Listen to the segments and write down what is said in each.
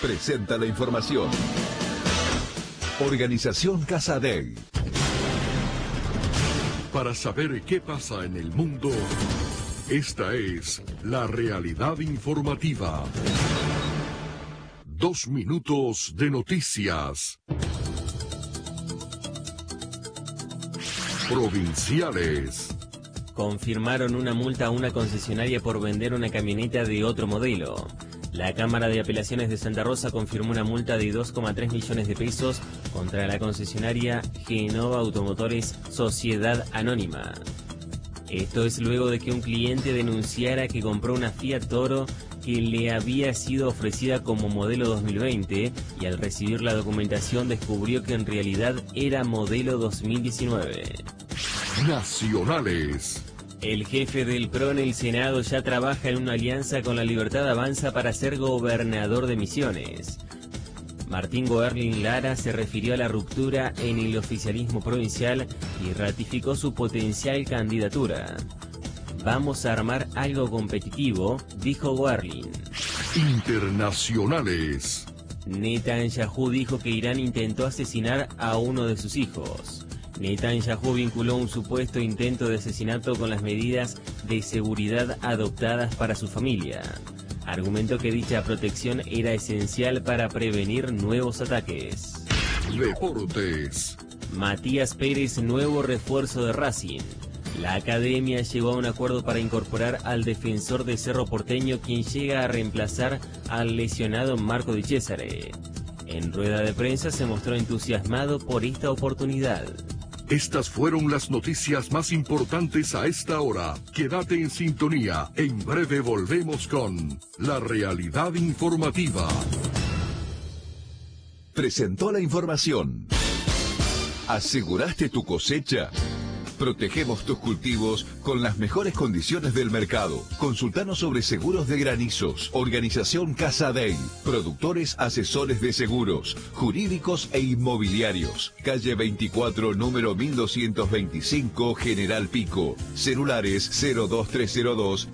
presenta la información. Organización Casadei. Para saber qué pasa en el mundo, esta es la realidad informativa. 2 minutos de noticias. Provinciales. Confirmaron una multa a una concesionaria por vender una camioneta de otro modelo. La Cámara de Apelaciones de Santa Rosa confirmó una multa de 2,3 millones de pesos contra la concesionaria Genova Automotores Sociedad Anónima. Esto es luego de que un cliente denunciara que compró una Fiat Toro que le había sido ofrecida como modelo 2020 y al recibir la documentación descubrió que en realidad era modelo 2019. Nacionales. El jefe del PRO en el Senado ya trabaja en una alianza con La Libertad Avanza para ser gobernador de Misiones. Martín Goerlin Lara se refirió a la ruptura en el oficialismo provincial y ratificó su potencial candidatura. Vamos a armar algo competitivo, dijo Goerlin. Internacionales. Netanyahu dijo que Irán intentó asesinar a uno de sus hijos. Netanyahu vinculó un supuesto intento de asesinato con las medidas de seguridad adoptadas para su familia. Argumentó que dicha protección era esencial para prevenir nuevos ataques. Deportes. Matías Pérez, nuevo refuerzo de Racing. La academia llegó a un acuerdo para incorporar al defensor de Cerro Porteño, quien llega a reemplazar al lesionado Marco Di Cesare. En rueda de prensa se mostró entusiasmado por esta oportunidad. Estas fueron las noticias más importantes a esta hora. Quédate en sintonía. En breve volvemos con la realidad informativa. Presentó la información. ¿Aseguraste tu cosecha? Protegemos tus cultivos con las mejores condiciones del mercado. Consultanos sobre seguros de granizos. Organización Casadei. Productores asesores de seguros, jurídicos e inmobiliarios. Calle 24, número 1225, General Pico. Celulares 02302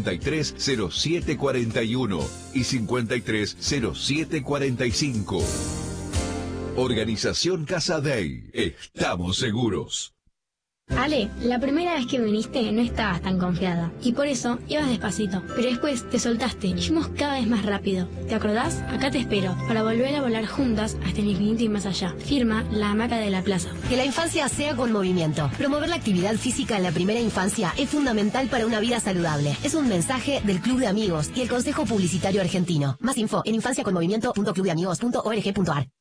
530741 y 530745. Organización Casadei. Estamos seguros. Ale, la primera vez que viniste no estabas tan confiada y por eso ibas despacito, pero después te soltaste y fuimos cada vez más rápido. ¿Te acordás? Acá te espero para volver a volar juntas hasta el infinito y más allá. Firma La Hamaca de la Plaza. Que la infancia sea con movimiento. Promover la actividad física en la primera infancia es fundamental para una vida saludable. Es un mensaje del Club de Amigos y el Consejo Publicitario Argentino. Más info en infanciaconmovimiento.clubdeamigos.org.ar.